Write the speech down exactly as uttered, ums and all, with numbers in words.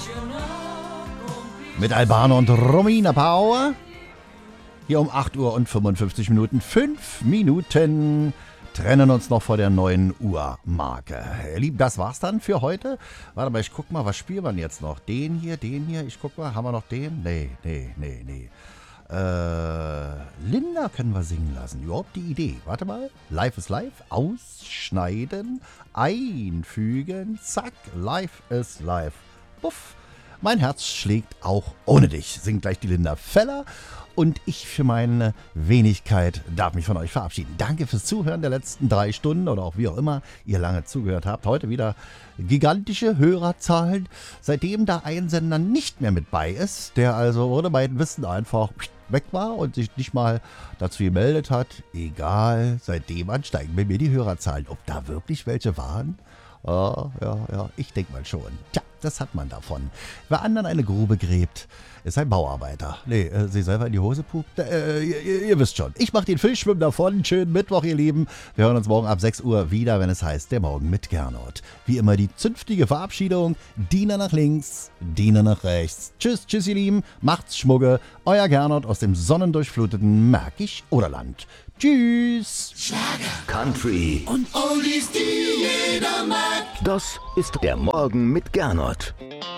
Mit Albano und Romina Power. Hier um acht Uhr und fünfundfünfzig Minuten. Fünf Minuten trennen uns noch vor der neuen Uhrmarke. Ihr Lieben, das war's dann für heute. Warte mal, ich guck mal, was spielen wir denn jetzt noch? Den hier, den hier, ich guck mal, haben wir noch den? Nee, nee, nee, nee. Äh, Linda können wir singen lassen. Überhaupt die Idee. Warte mal. Live is live. Ausschneiden. Einfügen. Zack. Live is live. Puff. Mein Herz schlägt auch ohne dich. Singt gleich die Linda Feller. Und ich für meine Wenigkeit darf mich von euch verabschieden. Danke fürs Zuhören der letzten drei Stunden oder auch wie auch immer ihr lange zugehört habt. Heute wieder gigantische Hörerzahlen. Seitdem da ein Sender nicht mehr mit bei ist, der also ohne mein Wissen einfach weg war und sich nicht mal dazu gemeldet hat. Egal, seitdem ansteigen bei mir die Hörerzahlen. Ob da wirklich welche waren? Ja, ja, ja, ich denke mal schon. Tja, das hat man davon. Wer anderen eine Grube gräbt, ist ein Bauarbeiter. Nee, äh, sie selber in die Hose pupt. Äh, ihr, ihr wisst schon. Ich mache den Fischschwimmen davon. Schönen Mittwoch, ihr Lieben. Wir hören uns morgen ab sechs Uhr wieder, wenn es heißt, der Morgen mit Gernot. Wie immer die zünftige Verabschiedung. Diener nach links, Diener nach rechts. Tschüss, tschüss, ihr Lieben. Macht's Schmugge. Euer Gernot aus dem sonnendurchfluteten Märkisch-Oderland. Tschüss. Schlager, Country und Oldies, die jeder mag. Das ist der Morgen mit Gernot.